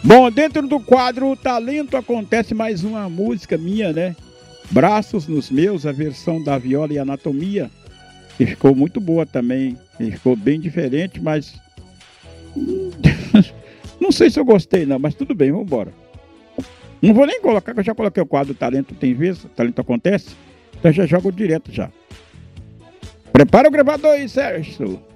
Bom, dentro do quadro O Talento acontece mais uma música minha, né? Braços nos Meus, a versão da Viola e Anatomia, que ficou muito boa também. E ficou bem diferente, mas não sei se eu gostei não, mas tudo bem, vamos embora. Não vou nem colocar, que eu já coloquei o quadro Talento Tem Vez, Talento Acontece, então já jogo direto já. Prepara o gravador aí, Sérgio.